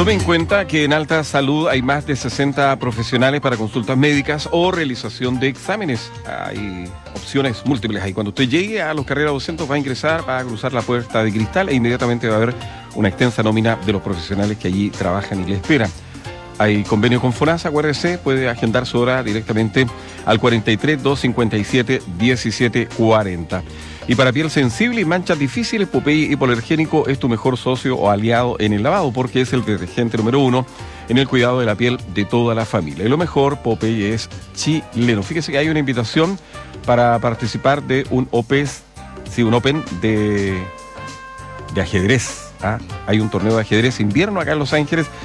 Tome en cuenta que en Alta Salud hay más de 60 profesionales para consultas médicas o realización de exámenes. Hay opciones múltiples ahí. Cuando usted llegue a los Carrera 200 va a ingresar, va a cruzar la puerta de cristal e inmediatamente va a haber una extensa nómina de los profesionales que allí trabajan y le esperan. Hay convenio con FONASA, acuérdese, puede agendar su hora directamente al 43 257 1740. Y para piel sensible y manchas difíciles, Popeye Hipoalergénico es tu mejor socio o aliado en el lavado, porque es el detergente número 1 en el cuidado de la piel de toda la familia. Y lo mejor, Popeye es chileno. Fíjese que hay una invitación para participar de un Open de ajedrez. Hay un torneo de ajedrez invierno acá en Los Ángeles.